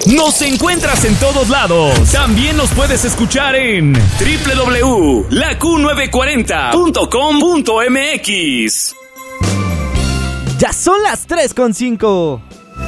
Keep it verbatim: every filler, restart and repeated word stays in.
Nos encuentras en todos lados. También nos puedes escuchar en doble u doble u doble u punto la Q novecientos cuarenta punto com punto m x. Ya son las tres con cinco.